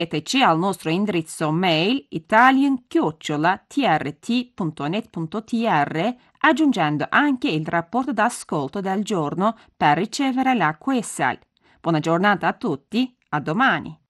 Scriveteci al nostro indirizzo mail italian@trt.net.tr aggiungendo anche il rapporto d'ascolto del giorno per ricevere la QSL. Buona giornata a tutti, a domani!